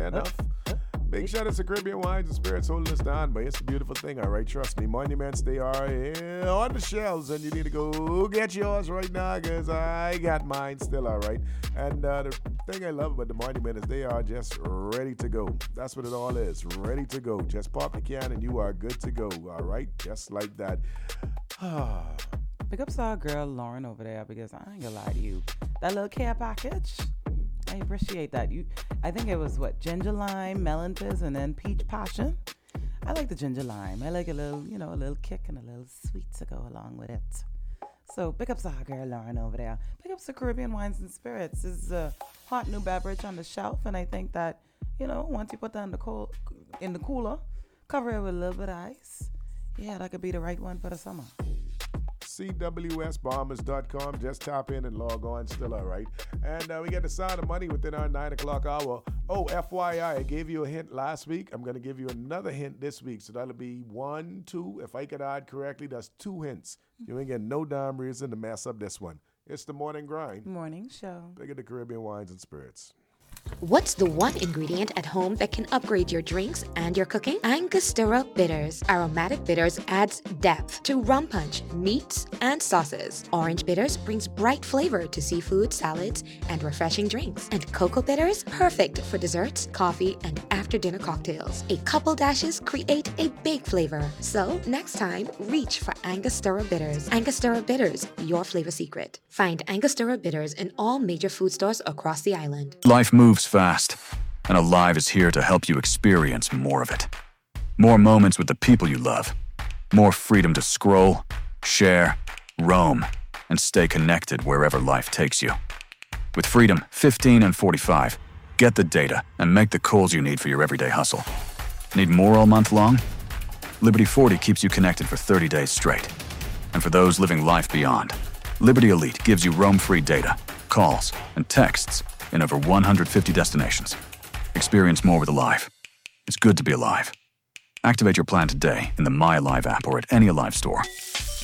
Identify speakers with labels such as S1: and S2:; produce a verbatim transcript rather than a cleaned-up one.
S1: Fair enough. Big shout out to Caribbean Wines and Spirits holding us down, but it's a beautiful thing, all right? Trust me, monuments, they are eh, on the shelves, and you need to go get yours right now, because I got mine still, all right? And uh, the thing I love about the monument is they are just ready to go. That's what it all is, ready to go. Just pop the can and you are good to go, all right? Just like that.
S2: Pick up our girl Lauren over there, because I ain't gonna lie to you. That little care package, I appreciate that. You, I think it was what, ginger lime, melon fizz, and then peach passion. I like the ginger lime. I like a little, you know, a little kick and a little sweet to go along with it. So pick up our girl Lauren over there. Pick up some Caribbean Wines and Spirits. This is a hot new beverage on the shelf, and I think that, you know, once you put that in the cool, in the cooler, cover it with a little bit of ice. Yeah, that could be the right one for the summer.
S1: C W S bombers dot com. Just tap in and log on. Still all right. And uh, we get the sound of money within our nine o'clock hour. Oh, F Y I, I gave you a hint last week. I'm going to give you another hint this week. So that'll be one, two. If I could add correctly, that's two hints. You ain't getting no damn reason to mess up this one. It's the morning grind.
S2: Morning show.
S1: Look at the Caribbean Wines and Spirits.
S3: What's the one ingredient at home that can upgrade your drinks and your cooking? Angostura Bitters. Aromatic Bitters adds depth to rum punch, meats, and sauces. Orange Bitters brings bright flavor to seafood, salads, and refreshing drinks. And Cocoa Bitters, perfect for desserts, coffee, and after-dinner cocktails. A couple dashes create a big flavor. So next time, reach for Angostura Bitters. Angostura Bitters, your flavor secret. Find Angostura Bitters in all major food stores across the island.
S4: Life moves fast, and Alive is here to help you experience more of it. More moments with the people you love. More freedom to scroll, share, roam, and stay connected wherever life takes you. With Freedom fifteen and forty-five, get the data and make the calls you need for your everyday hustle. Need more all month long? Liberty forty keeps you connected for thirty days straight. And for those living life beyond, Liberty Elite gives you roam-free data, calls, and texts in over one hundred fifty destinations. Experience more with Alive. It's good to be alive. Activate your plan today in the My Alive app or at any Alive store.